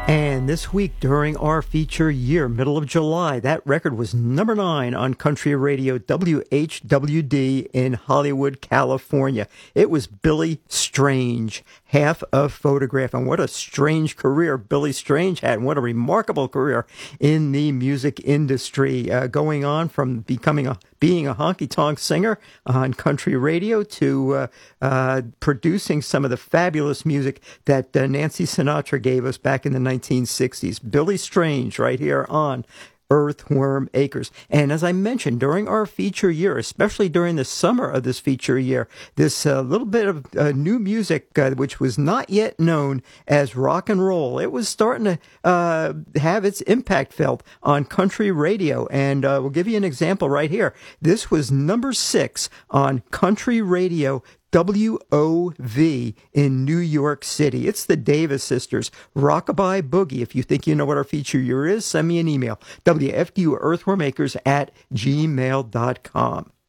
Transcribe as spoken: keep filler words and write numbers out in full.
And this week, during our feature year, middle of July, that record was number nine on country radio W H W D in Hollywood, California. It was Billy Strange, Half a Photograph. And what a strange career Billy Strange had, and what a remarkable career in the music industry, uh, going on from becoming a being a honky-tonk singer on country radio to uh, uh, producing some of the fabulous music that uh, Nancy Sinatra gave us back in the nineteen sixties. Billy Strange right here on Earthworm Acres. And as I mentioned, during our feature year, especially during the summer of this feature year, this uh, little bit of uh, new music, uh, which was not yet known as rock and roll, it was starting to uh, have its impact felt on country radio. And uh, we'll give you an example right here. This was number six on country radio W O V in New York City. It's the Davis Sisters, Rockabye Boogie. If you think you know what our feature year is, send me an email, W F D U Earthworm Acres at gmail dot com.